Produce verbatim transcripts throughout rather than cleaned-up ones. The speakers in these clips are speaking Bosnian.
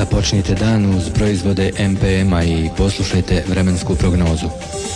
Započnite dan uz proizvode M P M-a i poslušajte vremensku prognozu.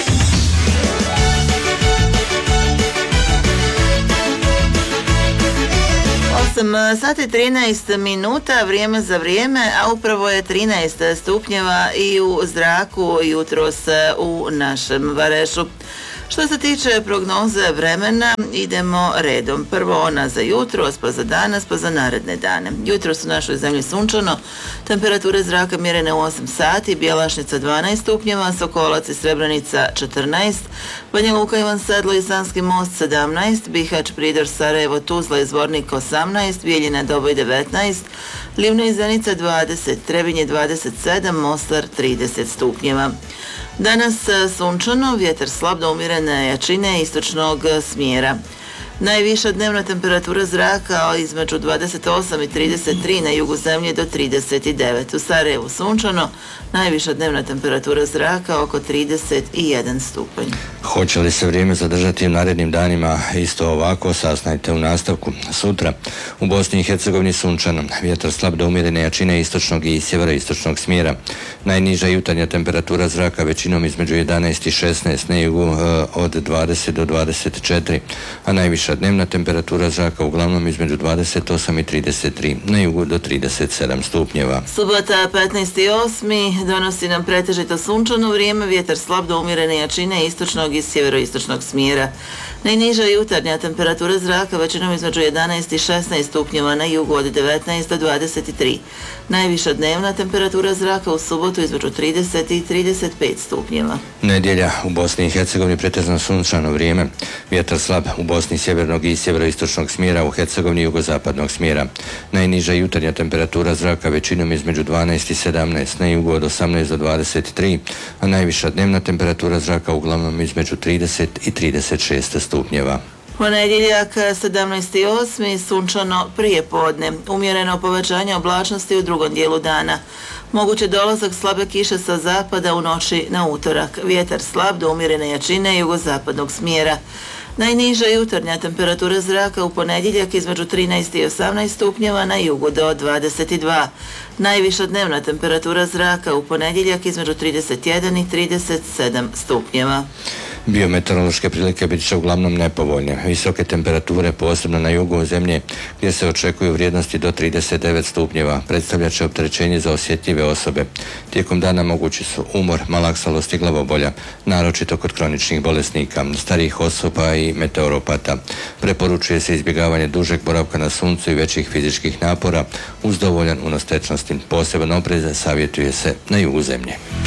osam sati trinaest minuta, vrijeme za vrijeme, a upravo je trinaest stupnjeva i u zraku jutros u našem Varešu. Što se tiče prognoze vremena, idemo redom. Prvo ona za jutros, pa za danas, pa za naredne dane. Jutros u našoj zemlji sunčano, temperature zraka mjerene u osam sati, Bjelašnica dvanaest stupnjeva, Sokolac i Srebrenica četrnaest, Banja Luka, Ivan Sedlo i Sanski most sedamnaest, Bihać, Pridor, Sarajevo, Tuzla i Zvornik osamnaest, Bijeljina, Doboj devetnaest, Livno i Zenica dvadeset, Trebinje dvadeset sedam, Mostar trideset stupnjeva. Danas sunčano, vjetar slab do umjerene jačine istočnog smjera. Najviša dnevna temperatura zraka između dvadeset osam i trideset tri, na jugu zemlje do trideset devet. U Sarajevu sunčano, najviša dnevna temperatura zraka oko trideset jedan stupanj. Hoće li se vrijeme zadržati u narednim danima isto ovako, saznajte u nastavku. Sutra u Bosni i Hercegovini sunčano, vjetar slab do umjerene jačine istočnog i sjeveroistočnog smjera. Najniža jutarnja temperatura zraka većinom između jedanaest i šesnaest, na jugu od dvadeset do dvadeset četiri, a najviša dnevna temperatura zraka uglavnom između dvadeset osam i trideset tri, na jugu do trideset sedam stupnjeva. Subota petnaesti osmi donosi nam pretežito sunčano vrijeme, vjetar slab do umjerene jačine istočnog i sjeveroistočnog smjera. Najniža jutarnja temperatura zraka većinom između jedanaest i šesnaest stupnjeva, na jugu od devetnaest do dvadeset tri. Najviša dnevna temperatura zraka u subotu između trideset i trideset pet stupnjeva. Nedjelja u Bosni i Hercegovini pretežno sunčano vrijeme, vjetar slab u Bosni sjevernog i sjeveroistočnog smjera, u Hercegovini jugozapadnog smjera. Najniža jutarnja temperatura zraka većinom između dvanaest i sedamnaest, na jugu od osamnaest do dvadeset tri, a najviša dnevna temperatura zraka uglavnom između trideset i trideset šest stupnjeva. Ponedjeljak sedamnaesti osmi sunčano prije podne, umjereno povećanje oblačnosti u drugom dijelu dana. Moguće dolazak slabe kiše sa zapada u noći na utorak, vjetar slab do umjerene jačine jugozapadnog smjera. Najniža jutarnja temperatura zraka u ponedjeljak između trinaest i osamnaest stupnjeva, na jugu do dvadeset dva. Najviša dnevna temperatura zraka u ponedjeljak između trideset jedan i trideset sedam stupnjeva. Biometeorološke prilike bit će uglavnom nepovoljne. Visoke temperature, posebno na jugu zemlje, gdje se očekuju vrijednosti do trideset devet stupnjeva, predstavlja će opterećenje za osjetljive osobe. Tijekom dana mogući su umor, malaksalost i glavobolja, naročito kod kroničnih bolesnika, starijih osoba i meteoropata. Preporučuje se izbjegavanje dužeg boravka na suncu i većih fizičkih napora uz dovoljan unos tečnosti. Poseban oprez savjetuje se na jugu zemlje.